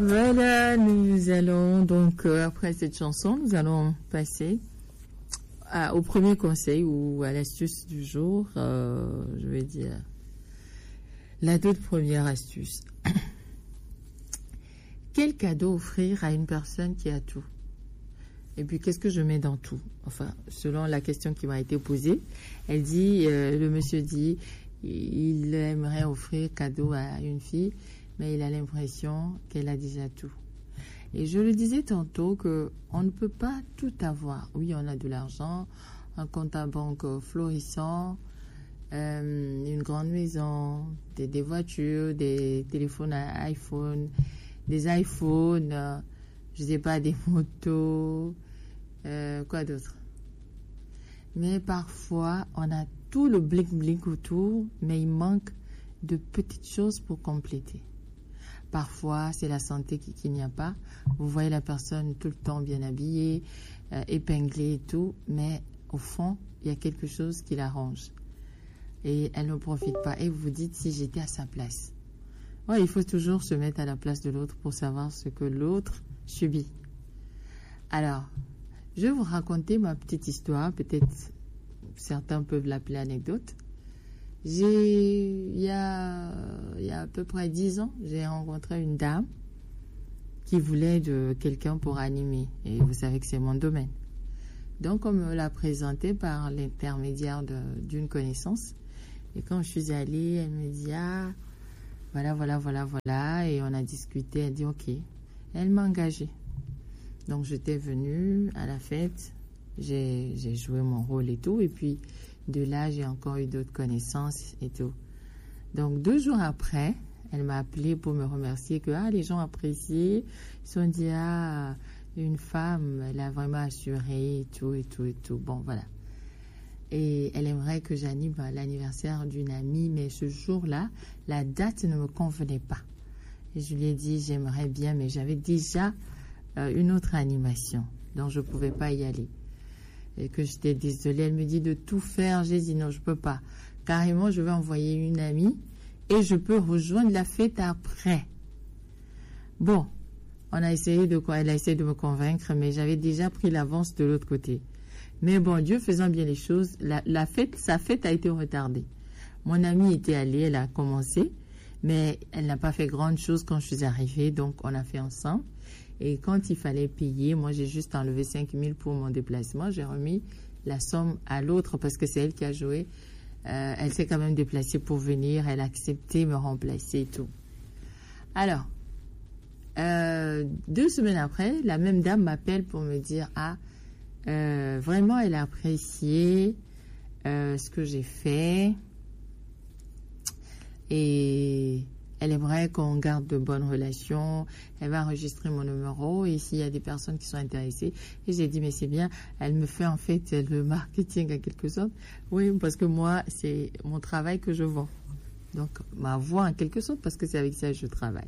Voilà, nous allons donc, après cette chanson, nous allons passer au premier conseil ou à l'astuce du jour. Je vais dire la toute première astuce. Quel cadeau offrir à une personne qui a tout? Et puis, qu'est-ce que je mets dans tout? Enfin, selon la question qui m'a été posée, elle dit, le monsieur dit, il aimerait offrir cadeau à une fille, mais il a l'impression qu'elle a déjà tout. Et je le disais tantôt que on ne peut pas tout avoir. Oui, on a de l'argent, un compte à banque florissant, une grande maison, des voitures, des téléphones à iPhone, des iPhones, je sais pas, des motos, quoi d'autre. Mais parfois, on a tout le blic-blic autour, mais il manque de petites choses pour compléter. Parfois, c'est la santé qu'il n'y a pas. Vous voyez la personne tout le temps bien habillée, épinglée et tout, mais au fond, il y a quelque chose qui l'arrange. Et elle ne profite pas. Et vous vous dites, si j'étais à sa place. Ouais, il faut toujours se mettre à la place de l'autre pour savoir ce que l'autre subit. Alors, je vais vous raconter ma petite histoire. Peut-être certains peuvent l'appeler anecdote. Il y a à peu près 10 ans, j'ai rencontré une dame qui voulait de quelqu'un pour animer. Et vous savez que c'est mon domaine. Donc, on me l'a présenté par l'intermédiaire d'une connaissance. Et quand je suis allée, elle me dit, ah, voilà. Et on a discuté, elle dit, ok. Elle m'a engagée. Donc, j'étais venue à la fête. J'ai joué mon rôle et tout. Et puis, de là, j'ai encore eu d'autres connaissances et tout. Donc, 2 jours après, elle m'a appelé pour me remercier que les gens appréciaient. Ils se sont dit, une femme, elle a vraiment assuré et tout. Bon, voilà. Et elle aimerait que j'anime l'anniversaire d'une amie, mais ce jour-là, la date ne me convenait pas. Et je lui ai dit, j'aimerais bien, mais j'avais déjà une autre animation, donc je ne pouvais pas y aller. Et que j'étais désolée, elle me dit de tout faire. J'ai dit non, je ne peux pas. Carrément, je vais envoyer une amie et je peux rejoindre la fête après. Bon, elle a essayé de me convaincre, mais j'avais déjà pris l'avance de l'autre côté. Mais bon, Dieu faisant bien les choses, sa fête a été retardée. Mon amie était allée, elle a commencé, mais elle n'a pas fait grande chose quand je suis arrivée, donc on a fait ensemble. Et quand il fallait payer, moi j'ai juste enlevé 5 000 pour mon déplacement. J'ai remis la somme à l'autre parce que c'est elle qui a joué. Elle s'est quand même déplacée pour venir. Elle a accepté de me remplacer et tout. Alors, 2 semaines après, la même dame m'appelle pour me dire vraiment elle a apprécié ce que j'ai fait. Et elle aimerait qu'on garde de bonnes relations. Elle va enregistrer mon numéro et s'il y a des personnes qui sont intéressées. Et j'ai dit, mais c'est bien. Elle me fait en fait le marketing à quelque sorte. Oui, parce que moi, c'est mon travail que je vends. Donc, ma voix en quelque sorte, parce que c'est avec ça que je travaille.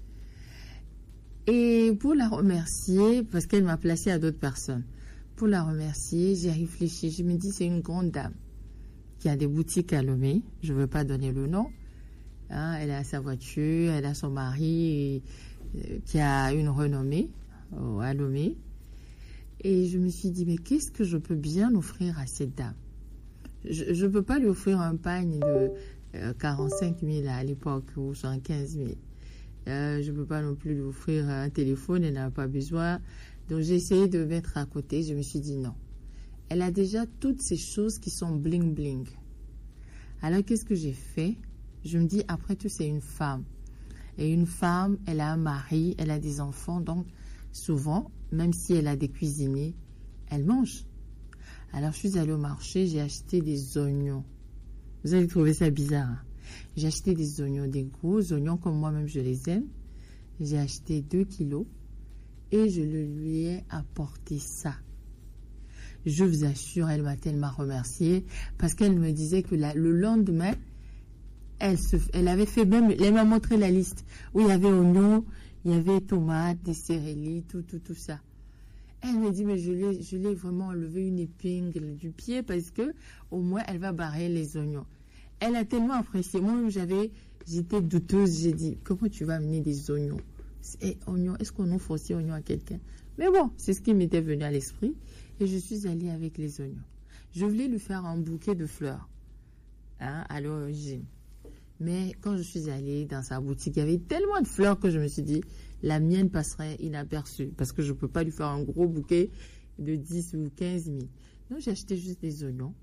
Et pour la remercier, parce qu'elle m'a placée à d'autres personnes. Pour la remercier, j'ai réfléchi. Je me dis, c'est une grande dame qui a des boutiques à Lomé. Je ne veux pas donner le nom. Elle a sa voiture, elle a son mari qui a une renommée à Lomé. Et je me suis dit, mais qu'est-ce que je peux bien offrir à cette dame? Je ne peux pas lui offrir un pagne de 45 000 à l'époque ou 75 000. Je ne peux pas non plus lui offrir un téléphone, elle n'a pas besoin. Donc j'ai essayé de mettre à côté, je me suis dit non. Elle a déjà toutes ces choses qui sont bling bling. Alors qu'est-ce que j'ai fait? Je me dis, après tout, c'est une femme. Et une femme, elle a un mari, elle a des enfants. Donc, souvent, même si elle a des cuisiniers, elle mange. Alors, je suis allée au marché, j'ai acheté des oignons. Vous allez trouver ça bizarre. Hein? J'ai acheté des oignons, des gros oignons comme moi-même je les aime. J'ai acheté 2 kilos et je lui ai apporté ça. Je vous assure, elle m'a tellement remerciée parce qu'elle me disait que le lendemain, elle avait fait même, elle m'a montré la liste où il y avait oignons, il y avait tomates, des céréales, tout ça. Elle me dit, mais je lui ai vraiment enlevé une épingle du pied parce que au moins elle va barrer les oignons. Elle a tellement apprécié. Moi-même, j'étais douteuse. J'ai dit, comment tu vas amener des oignons Oignon, est-ce qu'on offre aussi oignon à quelqu'un? Mais bon, c'est ce qui m'était venu à l'esprit. Et je suis allée avec les oignons. Je voulais lui faire un bouquet de fleurs, hein, à l'origine. Mais quand je suis allée dans sa boutique, il y avait tellement de fleurs que je me suis dit, la mienne passerait inaperçue. Parce que je ne peux pas lui faire un gros bouquet de 10 ou 15 000. Donc, j'ai acheté juste des oignons.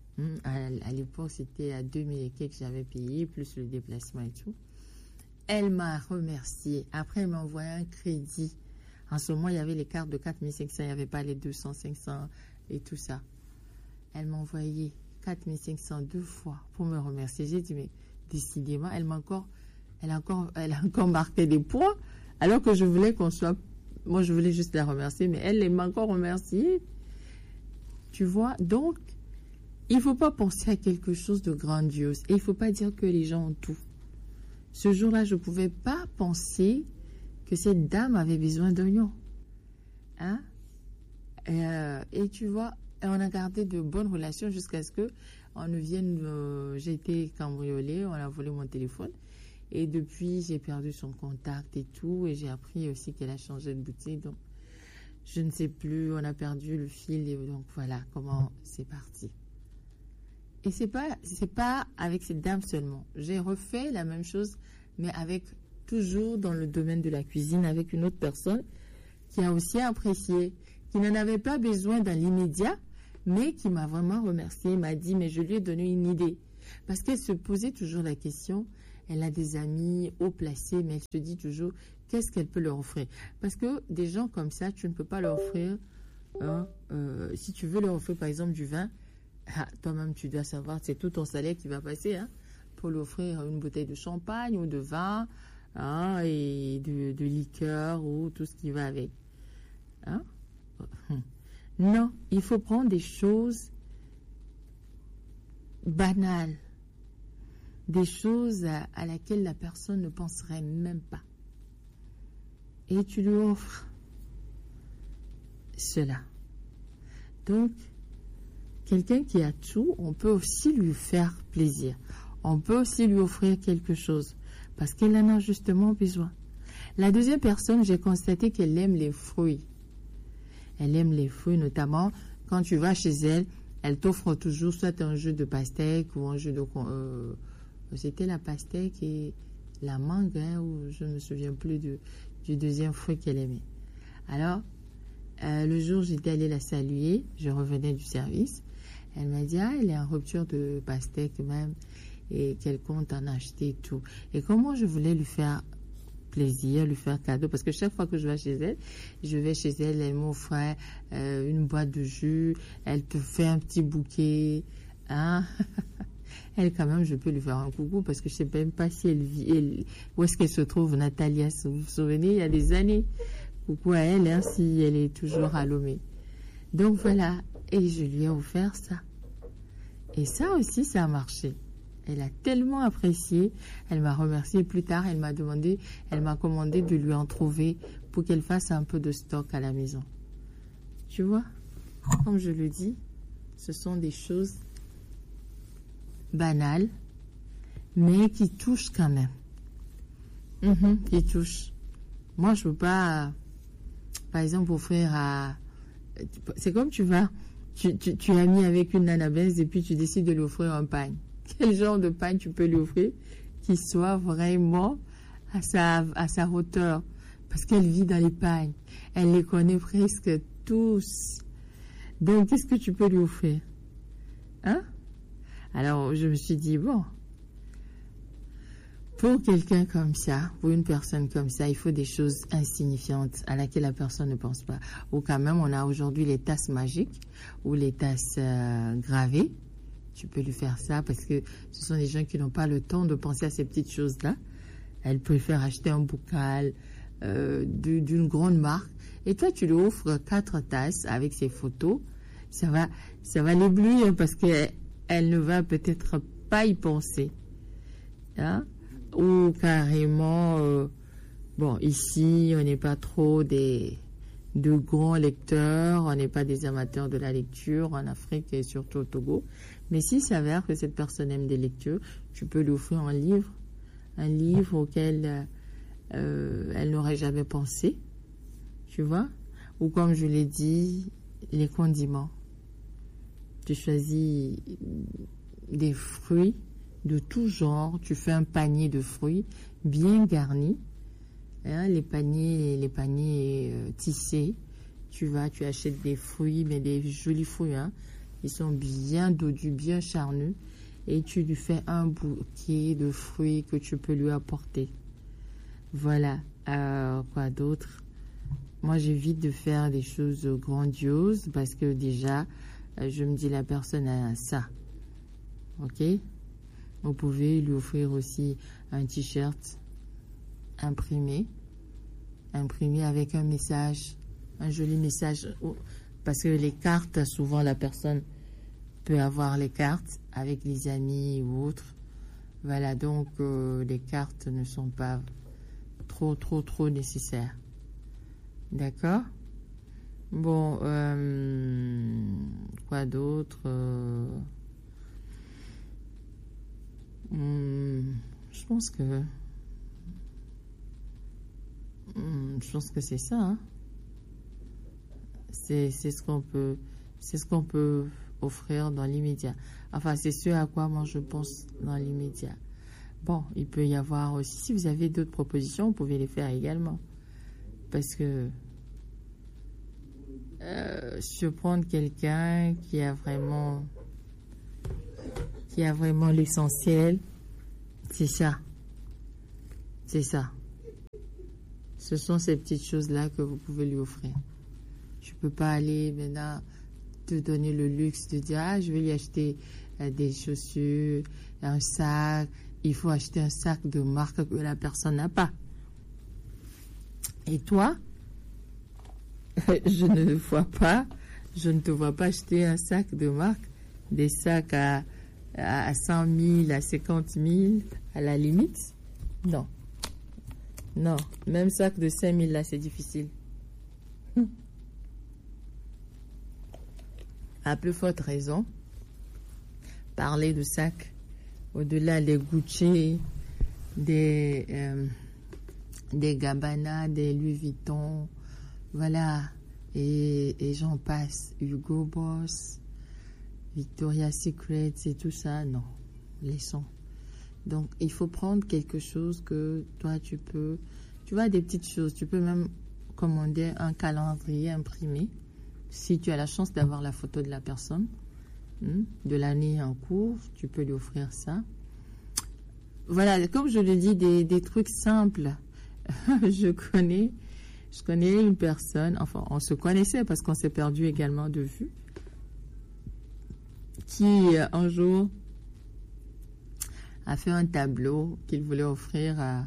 À l'époque, c'était à 2 000 et quelques que j'avais payé, plus le déplacement et tout. Elle m'a remercié. Après, elle m'a envoyé un crédit. En ce moment, il y avait les cartes de 4 500, il n'y avait pas les 200, 500 et tout ça. Elle m'a envoyé 4 500 2 fois pour me remercier. J'ai dit, mais décidément, elle a encore marqué des points, alors que je voulais qu'on soit... Moi, je voulais juste la remercier, mais elle m'a encore remercié. Tu vois, donc, il ne faut pas penser à quelque chose de grandiose. Et il ne faut pas dire que les gens ont tout. Ce jour-là, je ne pouvais pas penser que cette dame avait besoin d'oignons. Hein? Et tu vois, on a gardé de bonnes relations jusqu'à ce que on ne vienne... j'ai été cambriolée, on a volé mon téléphone. Et depuis, j'ai perdu son contact et tout. Et j'ai appris aussi qu'elle a changé de boutique. Donc, je ne sais plus, on a perdu le fil. Et donc, voilà comment c'est parti. Et c'est pas avec cette dame seulement. J'ai refait la même chose, mais avec toujours dans le domaine de la cuisine, avec une autre personne qui a aussi apprécié, qui n'en avait pas besoin dans l'immédiat, mais qui m'a vraiment remercié, m'a dit, mais je lui ai donné une idée. Parce qu'elle se posait toujours la question, elle a des amis haut placés, mais elle se dit toujours, qu'est-ce qu'elle peut leur offrir? Parce que des gens comme ça, tu ne peux pas leur offrir, si tu veux leur offrir par exemple du vin, toi-même tu dois savoir, c'est tout ton salaire qui va passer, hein, pour lui offrir une bouteille de champagne ou de vin, hein, et de liqueur ou tout ce qui va avec. Hein? Non, il faut prendre des choses banales, des choses à laquelle la personne ne penserait même pas. Et tu lui offres cela. Donc, quelqu'un qui a tout, on peut aussi lui faire plaisir. On peut aussi lui offrir quelque chose parce qu'elle en a justement besoin. La deuxième personne, j'ai constaté qu'elle aime les fruits. Elle aime les fruits, notamment quand tu vas chez elle, elle t'offre toujours soit un jus de pastèque ou un jus de... c'était la pastèque et la mangue, hein, ou je ne me souviens plus du deuxième fruit qu'elle aimait. Alors, le jour où j'étais allée la saluer, je revenais du service, elle m'a dit, elle est en rupture de pastèque même, et qu'elle compte en acheter et tout. Et comment je voulais lui faire plaisir, lui faire cadeau, parce que chaque fois que je vais chez elle, elle m'offre une boîte de jus, elle te fait un petit bouquet, hein. Elle, quand même, je peux lui faire un coucou, parce que je ne sais même pas si elle vit, où est-ce qu'elle se trouve, Natalia, vous vous souvenez, il y a des années. Coucou à elle, hein, si elle est toujours à Lomé. Donc voilà, et je lui ai offert ça. Et ça aussi, ça a marché. Elle a tellement apprécié, elle m'a remercié plus tard, elle m'a commandé de lui en trouver pour qu'elle fasse un peu de stock à la maison. Tu vois, comme je le dis, ce sont des choses banales, mais qui touchent quand même. Qui touchent. Moi, je ne peux pas, par exemple, offrir à... C'est comme tu vas, tu es ami avec une nanabaise et puis tu décides de lui offrir un pagne. Quel genre de pagne tu peux lui offrir qui soit vraiment à sa hauteur? Parce qu'elle vit dans les pagnes. Elle les connaît presque tous. Donc, qu'est-ce que tu peux lui offrir? Hein? Alors, je me suis dit, bon, pour quelqu'un comme ça, pour une personne comme ça, il faut des choses insignifiantes à laquelle la personne ne pense pas. Ou quand même, on a aujourd'hui les tasses magiques ou les tasses gravées. Tu peux lui faire ça parce que ce sont des gens qui n'ont pas le temps de penser à ces petites choses-là. Elle préfère acheter un bocal d'une grande marque. Et toi, tu lui offres 4 tasses avec ses photos. Ça va l'éblouir parce qu'elle ne va peut-être pas y penser. Hein? Ou carrément, bon, ici, on n'est pas trop de grands lecteurs, on n'est pas des amateurs de la lecture en Afrique et surtout au Togo. Mais s'il s'avère que cette personne aime des lectures, tu peux lui offrir un livre auquel elle n'aurait jamais pensé, tu vois. Ou comme je l'ai dit, les condiments. Tu choisis des fruits de tout genre, tu fais un panier de fruits bien garni, hein, les paniers tissés, tu achètes des fruits, mais des jolis fruits, hein, ils sont bien dodus, bien charnus, et tu lui fais un bouquet de fruits que tu peux lui apporter. Voilà. Quoi d'autre? Moi, j'évite de faire des choses grandioses parce que déjà, je me dis la personne a ça. Ok? Vous pouvez lui offrir aussi un t-shirt imprimé avec un message, un joli message. Parce que les cartes, souvent la personne peut avoir les cartes avec les amis ou autres. Voilà, donc les cartes ne sont pas trop nécessaires. D'accord? Bon, quoi d'autre? Je pense que c'est ça, hein. C'est ce qu'on peut offrir dans l'immédiat. Enfin, c'est ce à quoi moi je pense dans l'immédiat. Bon, il peut y avoir aussi, si vous avez d'autres propositions, vous pouvez les faire également. Parce que surprendre quelqu'un qui a vraiment l'essentiel, c'est ça. C'est ça. Ce sont ces petites choses-là que vous pouvez lui offrir. Je peux pas aller maintenant te donner le luxe de dire je vais lui acheter des chaussures, un sac. Il faut acheter un sac de marque que la personne n'a pas. Et toi, je ne te vois pas acheter un sac de marque, des sacs à 100 000, à 50 000, à la limite. Non. Non, même sac de 5 000 là, c'est difficile. À plus forte raison, parler de sacs, au-delà des Gucci, des Gabbana, des Louis Vuitton, voilà, et j'en passe, Hugo Boss, Victoria's Secret, et tout ça, non, laissons. Donc, il faut prendre quelque chose que toi, tu vois, des petites choses, tu peux même commander un calendrier imprimé, si tu as la chance d'avoir la photo de la personne, de l'année en cours, tu peux lui offrir ça. Voilà, comme je le dis, des trucs simples. Je connais une personne, enfin, on se connaissait parce qu'on s'est perdu également de vue, qui un jour a fait un tableau qu'il voulait offrir à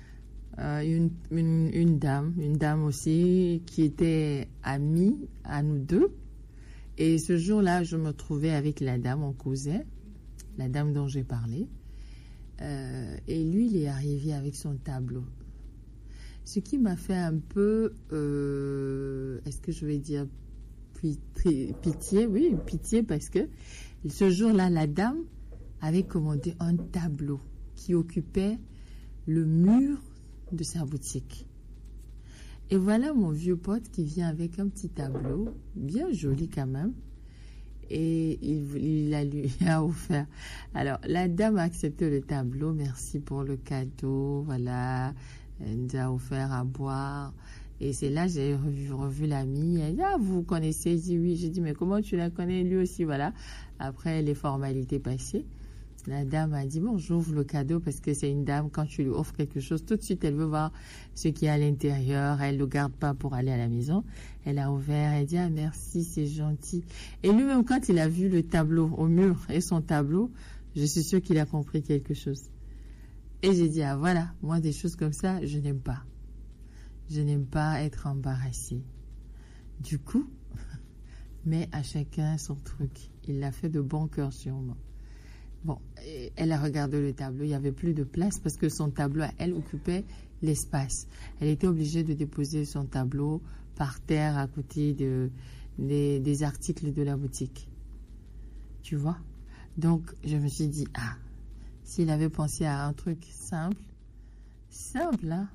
une dame aussi qui était amie à nous deux. Et ce jour-là, je me trouvais avec la dame, on causait, la dame dont j'ai parlé. Et lui, il est arrivé avec son tableau. Ce qui m'a fait un peu, est-ce que je vais dire pitié? Oui, pitié, parce que ce jour-là, la dame avait commandé un tableau qui occupait le mur de sa boutique. Et voilà mon vieux pote qui vient avec un petit tableau, bien joli quand même, et il lui a offert. Alors, la dame a accepté le tableau, merci pour le cadeau, voilà, elle nous a offert à boire. Et c'est là j'ai revu l'amie. Elle dit, vous connaissez? J'ai dit oui. J'ai dit, mais comment tu la connais? Lui aussi, voilà. Après les formalités passées, la dame a dit, bon, j'ouvre le cadeau parce que c'est une dame, quand tu lui offres quelque chose, tout de suite, elle veut voir ce qu'il y a à l'intérieur. Elle ne le garde pas pour aller à la maison. Elle a ouvert, elle dit, merci, c'est gentil. Et lui-même, quand il a vu le tableau au mur et son tableau, je suis sûre qu'il a compris quelque chose. Et j'ai dit, voilà, moi, des choses comme ça, je n'aime pas. Je n'aime pas être embarrassée. Du coup, mais à chacun son truc. Il l'a fait de bon cœur sûrement. Bon, elle a regardé le tableau, il n'y avait plus de place parce que son tableau, elle occupait l'espace. Elle était obligée de déposer son tableau par terre à côté des articles de la boutique. Tu vois? Donc, je me suis dit, s'il avait pensé à un truc simple, hein?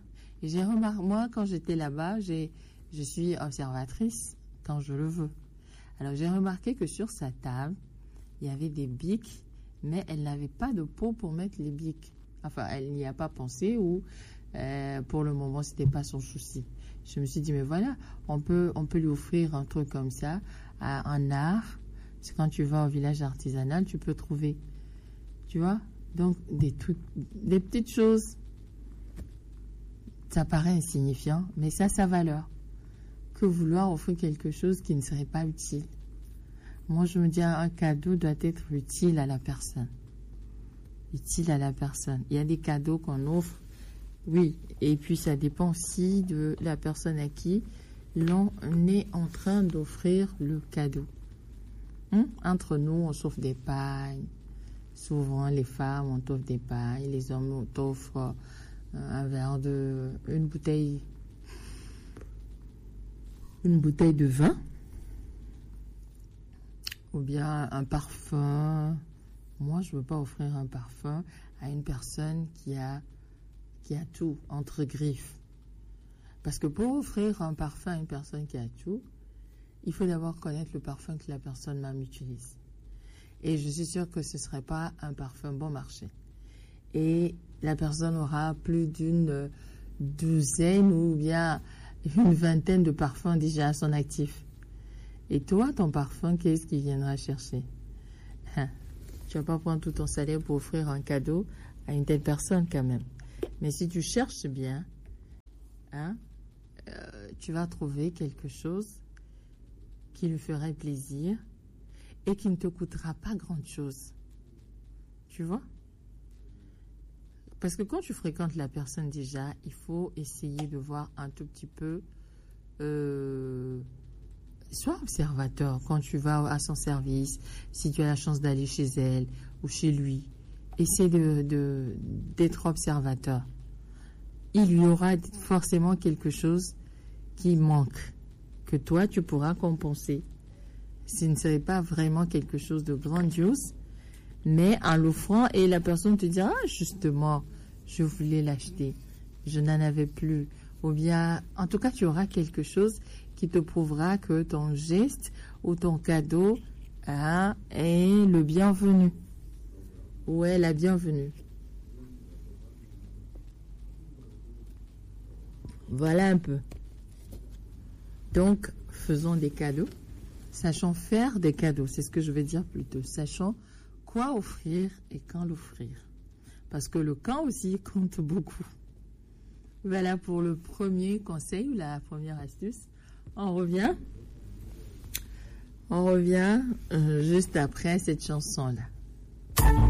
Et j'ai remarqué, moi, quand j'étais là-bas, je suis observatrice quand je le veux. Alors, j'ai remarqué que sur sa table, il y avait des bics, mais elle n'avait pas de pot pour mettre les bics. Enfin, elle n'y a pas pensé ou pour le moment, c'était pas son souci. Je me suis dit, mais voilà, on peut lui offrir un truc comme ça, un art. C'est quand tu vas au village artisanal, tu peux trouver, tu vois, donc des trucs, des petites choses. Ça paraît insignifiant, mais ça a sa valeur. Que vouloir offrir quelque chose qui ne serait pas utile. Moi, je me dis, un cadeau doit être utile à la personne. Utile à la personne. Il y a des cadeaux qu'on offre, oui, et puis ça dépend aussi de la personne à qui l'on est en train d'offrir le cadeau. Entre nous, on s'offre des pailles. Souvent, les femmes, on t'offre des pailles. Les hommes, on t'offre un verre une bouteille de vin. Ou bien un parfum. Moi, je ne veux pas offrir un parfum à une personne qui a tout entre griffes. Parce que pour offrir un parfum à une personne qui a tout, il faut d'abord connaître le parfum que la personne même utilise. Et je suis sûre que ce ne serait pas un parfum bon marché. Et la personne aura plus d'une douzaine ou bien une vingtaine de parfums déjà à son actif. Et toi, ton parfum, qu'est-ce qu'il viendra chercher? Tu vas pas prendre tout ton salaire pour offrir un cadeau à une telle personne quand même. Mais si tu cherches bien, tu vas trouver quelque chose qui lui ferait plaisir et qui ne te coûtera pas grand-chose. Tu vois? Parce que quand tu fréquentes la personne déjà, il faut essayer de voir un tout petit peu... sois observateur quand tu vas à son service, si tu as la chance d'aller chez elle ou chez lui. Essaie d'être observateur. Il y aura forcément quelque chose qui manque, que toi, tu pourras compenser. Ce ne serait pas vraiment quelque chose de grandiose, mais en l'offrant, et la personne te dira, ah, justement, je voulais l'acheter, je n'en avais plus. Ou bien, en tout cas, tu auras quelque chose qui te prouvera que ton geste ou ton cadeau est le bienvenu. Ou est la bienvenue. Voilà un peu. Donc, faisons des cadeaux. Sachons faire des cadeaux. C'est ce que je veux dire plutôt. Sachons quoi offrir et quand l'offrir. Parce que le quand aussi compte beaucoup. Voilà pour le premier conseil ou la première astuce. On revient juste après cette chanson-là.